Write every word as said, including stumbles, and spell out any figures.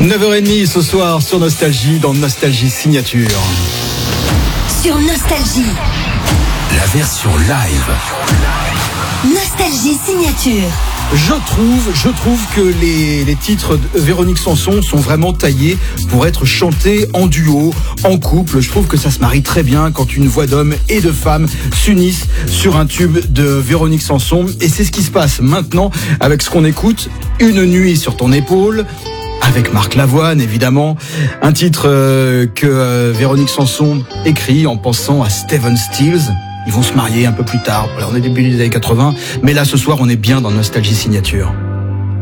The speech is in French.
neuf heures trente ce soir sur Nostalgie, dans Nostalgie Signature. Sur Nostalgie. La version live. Nostalgie Signature. Je trouve, je trouve que les, les titres de Véronique Sanson sont vraiment taillés pour être chantés en duo, en couple. Je trouve que ça se marie très bien quand une voix d'homme et de femme s'unissent sur un tube de Véronique Sanson. Et c'est ce qui se passe maintenant avec ce qu'on écoute, Une nuit sur ton épaule, avec Marc Lavoine évidemment. Un titre euh, que euh, Véronique Sanson écrit en pensant à Stephen Stills. Ils vont se marier un peu plus tard. Alors, on est début des années quatre-vingts, mais là ce soir on est bien dans Nostalgie Signature.